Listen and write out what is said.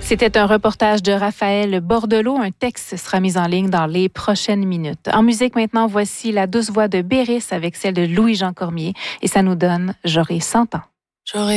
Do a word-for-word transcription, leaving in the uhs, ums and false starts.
C'était un reportage de Raphaël Bordelot. Un texte sera mis en ligne dans les prochaines minutes. En musique maintenant, voici la douce voix de Béris avec celle de Louis-Jean Cormier et ça nous donne « J'aurai cent ans ». J'aurai